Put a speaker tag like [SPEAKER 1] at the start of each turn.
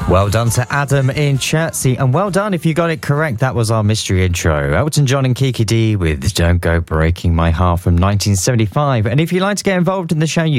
[SPEAKER 1] Well done to Adam in Chertsey, and well done if you got it correct. That was our mystery intro. Elton John and Kiki D with Don't Go Breaking My Heart from 1975. And if you'd like to get involved in the show, you